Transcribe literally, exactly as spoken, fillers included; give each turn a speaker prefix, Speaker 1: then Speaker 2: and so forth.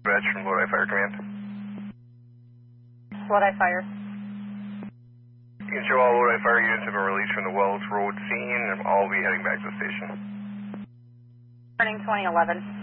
Speaker 1: Reg from Lodi Fire Command.
Speaker 2: Lodi Fire.
Speaker 1: You can show all Lodi Fire units have been released from the Wells Road scene and I'll be heading back to the station.
Speaker 2: Turning twenty eleven.